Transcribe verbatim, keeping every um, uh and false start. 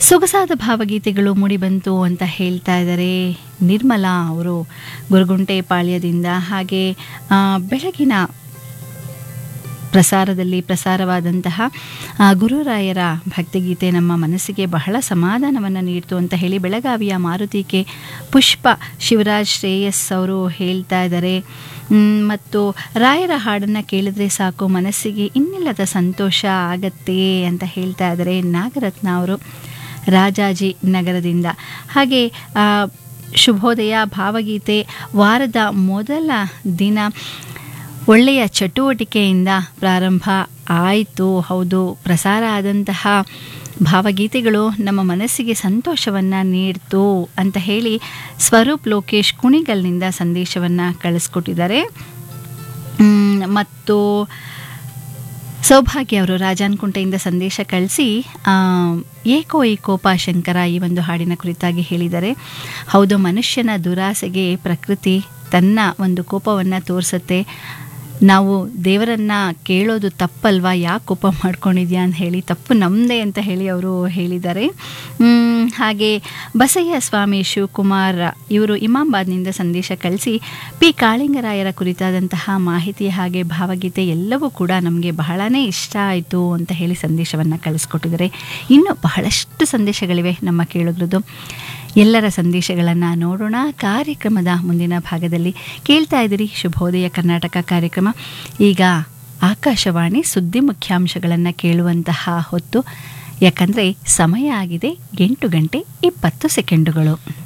ಸೊಗಸಾದ ಭಾವಗೀತೆಗಳು ಮೂಡಿಬಂತು ಅಂತ ಹೇಳ್ತಾ ಇದ್ದಾರೆ ನಿರ್ಮಲಾ ಅವರು ಗುರುಗುಂಟೆಪಾಳ್ಯದಿಂದ. ಹಾಗೆ ಆ, ಬೆಳಗಿನ ಪ್ರಸಾರದಲ್ಲಿ ಪ್ರಸಾರವಾದಂತಹ ಆ, ಗುರುರಾಯರ ಭಕ್ತಿಗೀತೆ ನಮ್ಮ ಮನಸ್ಸಿಗೆ ಬಹಳ ಸಮಾಧಾನವನ್ನು ನೀಡಿತು ಅಂತ ಹೇಳಿ ಬೆಳಗಾವಿಯ ಮಾರುತಿಕೆ ಪುಷ್ಪ ಶಿವರಾಜ್ ಶ್ರೇಯಸ್ ಅವರು ಹೇಳ್ತಾ ಇದ್ದಾರೆ. ಮ್, ಮತ್ತು ರಾಯರ ಹಾಡನ್ನು ಕೇಳಿದ್ರೆ ಸಾಕು ಮನಸ್ಸಿಗೆ ಇನ್ನಿಲ್ಲದ ಸಂತೋಷ ಆಗತ್ತೆ ಅಂತ ಹೇಳ್ತಾ ಇದ್ದಾರೆ ನಾಗರತ್ನ ಅವರು ರಾಜಾಜಿ ನಗರದಿಂದ. ಹಾಗೆ ಆ, ಶುಭೋದಯ ಭಾವಗೀತೆ ವಾರದ ಮೊದಲ ದಿನ ಒಳ್ಳೆಯ ಚಟುವಟಿಕೆಯಿಂದ ಪ್ರಾರಂಭ ಆಯಿತು. ಹೌದು, ಪ್ರಸಾರ ಆದಂತಹ ಭಾವಗೀತೆಗಳು ನಮ್ಮ ಮನಸ್ಸಿಗೆ ಸಂತೋಷವನ್ನು ನೀಡ್ತು ಅಂತ ಹೇಳಿ ಸ್ವರೂಪ್ ಲೋಕೇಶ್ ಕುಣಿಗಲ್ನಿಂದ ಸಂದೇಶವನ್ನು ಕಳಿಸ್ಕೊಟ್ಟಿದ್ದಾರೆ. ಮ್, ಮತ್ತು ಸೌಭಾಗ್ಯ ಅವರು ರಾಜಾನ್ಕುಂಟೆಯಿಂದ ಸಂದೇಶ ಕಳಿಸಿ ಆ, ಏಕೋ ಏಕೋಪ ಶಂಕರ ಈ ಒಂದು ಹಾಡಿನ ಕುರಿತಾಗಿ ಹೇಳಿದ್ದಾರೆ. ಹೌದು, ಮನುಷ್ಯನ ದುರಾಸೆಗೆ ಪ್ರಕೃತಿ ತನ್ನ ಒಂದು ಕೋಪವನ್ನು ತೋರಿಸುತ್ತೆ. ನಾವು ದೇವರನ್ನು ಕೇಳೋದು ತಪ್ಪಲ್ವಾ, ಯಾಕೆ ಕೋಪ ಮಾಡ್ಕೊಂಡಿದ್ಯಾ ಅಂತ ಹೇಳಿ, ತಪ್ಪು ನಮ್ಮದೇ ಅಂತ ಹೇಳಿ ಅವರು ಹೇಳಿದ್ದಾರೆ. ಮ್, ಹಾಗೆ ಬಸಯ್ಯ ಸ್ವಾಮಿ ಶಿವಕುಮಾರ್ ಇವರು ಇಮಾಮಾಬಾದ್ನಿಂದ ಸಂದೇಶ ಕಳಿಸಿ ಪಿ ಕಾಳಿಂಗರಾಯರ ಕುರಿತಾದಂತಹ ಮಾಹಿತಿ ಹಾಗೆ ಭಾವಗೀತೆ ಎಲ್ಲವೂ ಕೂಡ ನಮಗೆ ಬಹಳನೇ ಇಷ್ಟ ಆಯಿತು ಅಂತ ಹೇಳಿ ಸಂದೇಶವನ್ನು ಕಳಿಸ್ಕೊಟ್ಟಿದ್ದಾರೆ. ಇನ್ನೂ ಬಹಳಷ್ಟು ಸಂದೇಶಗಳಿವೆ ನಮ್ಮ ಕೇಳೋದ್ರದ್ದು. ಎಲ್ಲರ ಸಂದೇಶಗಳನ್ನು ನೋಡೋಣ ಕಾರ್ಯಕ್ರಮದ ಮುಂದಿನ ಭಾಗದಲ್ಲಿ. ಕೇಳ್ತಾ ಇದ್ದೀರಿ ಶುಭೋದಯ ಕರ್ನಾಟಕ ಕಾರ್ಯಕ್ರಮ. ಈಗ ಆಕಾಶವಾಣಿ ಸುದ್ದಿ ಮುಖ್ಯಾಂಶಗಳನ್ನು ಕೇಳುವಂತಹ ಹೊತ್ತು, ಯಾಕಂದರೆ ಸಮಯ ಆಗಿದೆ ಎಂಟು ಗಂಟೆ ಇಪ್ಪತ್ತು ಸೆಕೆಂಡುಗಳು.